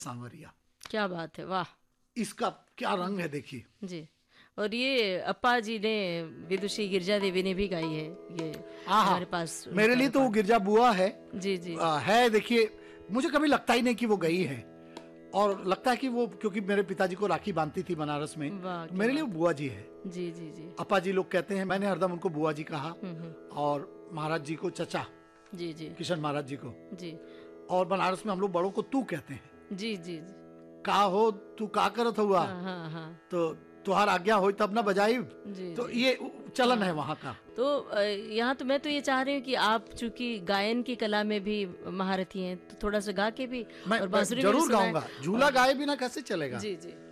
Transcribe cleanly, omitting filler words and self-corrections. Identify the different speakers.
Speaker 1: सांवरिया।
Speaker 2: क्या बात है, वाह।
Speaker 1: इसका क्या रंग है देखिए
Speaker 2: जी। और ये अप्पा जी ने, विदुषी गिरजा देवी ने भी गाई है ये।
Speaker 1: हाँ
Speaker 2: हमारे पास
Speaker 1: मेरे लिए तो वो गिरजा बुआ है।
Speaker 2: जी जी
Speaker 1: है देखिए, मुझे कभी लगता ही नहीं कि वो गई है, और लगता है कि वो, क्योंकि मेरे पिताजी को राखी बांधती थी बनारस में, तो मेरे लिए वो बुआ जी है।
Speaker 2: जी जी जी।
Speaker 1: अपा जी लोग कहते हैं, मैंने हरदम उनको बुआ जी कहा, और महाराज जी को चचा,
Speaker 2: जी जी
Speaker 1: किशन महाराज जी को
Speaker 2: जी
Speaker 1: और बनारस में हम लोग बड़ों को तू कहते हैं।
Speaker 2: जी जी जी।
Speaker 1: का हो तू का करत हुआ,
Speaker 2: हाँ हाँ हाँ।
Speaker 1: तो तुहार आज्ञा हो तब ना बजाई।
Speaker 2: जी
Speaker 1: तो
Speaker 2: जी।
Speaker 1: ये चलन है वहाँ का।
Speaker 2: तो यहाँ तो मैं तो ये चाह रही हूँ कि आप चूंकि गायन की कला में भी महारथी हैं, तो थोड़ा सा गा के भी
Speaker 1: मैं
Speaker 2: और बांसुरी में भी
Speaker 1: जरूर
Speaker 2: सुनाएं।
Speaker 1: गाऊंगा, झूला गाए बिना कैसे चलेगा।
Speaker 2: जी जी।